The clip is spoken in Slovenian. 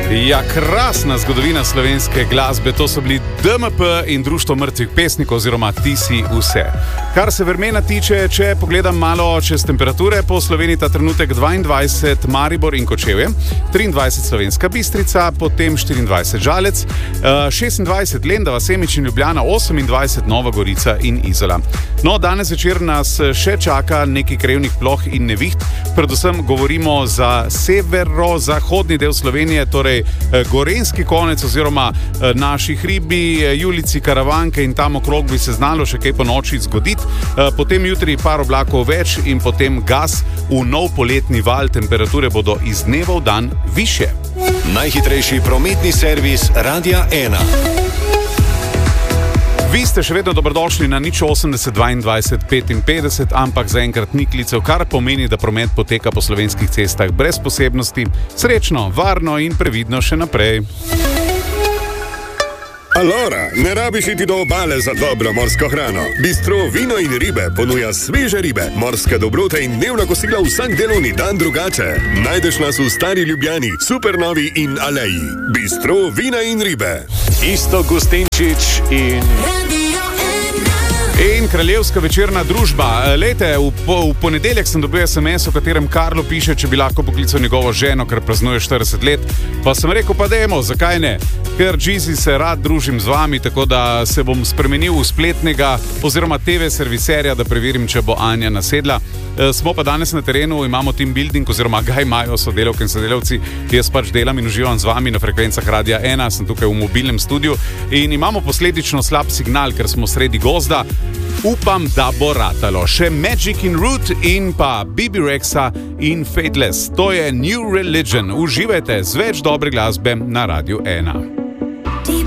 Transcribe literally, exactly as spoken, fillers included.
Ja, krasna zgodovina slovenske glasbe, to so bili D M P in Društvo mrtvih pesnikov oziroma Ti si vse. Kar se vremena tiče, če pogledam malo čez temperature, po Sloveniji ta trenutek dvaindvajset Maribor in Kočevje, triindvajset Slovenska Bistrica, potem štiriindvajset Žalec, šestindvajset Lendava, Semič in Ljubljana, osemindvajset Nova Gorica in Izola. No, danes večer nas še čaka nekaj krevnih ploh in neviht, predvsem govorimo za severozahodni del Slovenije, torej gorenski konec oziroma naši hribi, Julici, Karavanke in tam okrog bi se znalo še kaj po noči zgoditi. Potem jutri par oblakov več in potem gas v nov poletni val, temperature bodo iz dneva v dan višje. Najhitrejši prometni servis Radia ena. Vi ste še vedno dobrodošli na nič osemdeset dvaindvajset petinpetdeset, ampak zaenkrat ni klicev, kar pomeni, da promet poteka po slovenskih cestah brez posebnosti. Srečno, varno in previdno še naprej. Alora, ne rabiš iti do obale za dobro morsko hrano. Bistro Vino in ribe ponuja sveže ribe, morske dobrote in dnevna kosila vsak delovni dan drugače. Najdeš nas v Stari Ljubljani, Supernovi in Aleji. Bistro Vina in ribe. Isto Gustinčič in... In kraljevska večerna družba. Lejte, v, v ponedeljek sem dobil es em es, v katerem Karlo piše, če bi lahko poklical njegovo ženo, ker praznuje štirideset let. Pa sem rekel, pa dajmo, zakaj ne? Ker Jeezy se rad družim z vami, tako da se bom spremenil v spletnega oziroma te ve serviserja, da preverim, če bo Anja nasedla. E, smo pa danes na terenu, imamo team building oziroma ga imajo sodelavke in sodelavci, ki jaz pač delam in uživam z vami na frekvencah Radia ena, sem tukaj v mobilnem studiu in imamo posledično slab signal, ker smo sredi gozda. Upam, da bo ratalo. Še Magic in Root in pa Bibi Rexa in Fateless. To je New Religion. Uživajte z več dobre glasbe na Radiu ena.